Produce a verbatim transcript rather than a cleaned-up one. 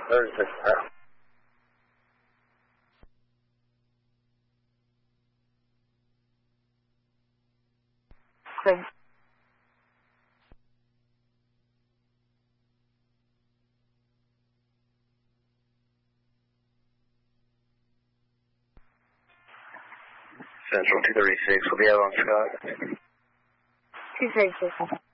thirty-six. Thanks. Central two thirty-six, will be out on Scott. two thirty-six.